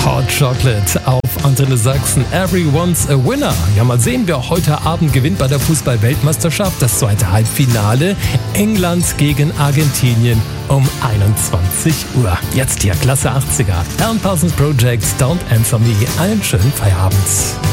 Hot Chocolate auf Antenne Sachsen. Everyone's a winner. Ja, mal sehen, wer heute Abend gewinnt bei der Fußball-Weltmeisterschaft. Das zweite Halbfinale. England gegen Argentinien um 21 Uhr. Jetzt hier Klasse 80er. Alan Parsons Project, Don't Answer Me. Einen schönen Feierabend.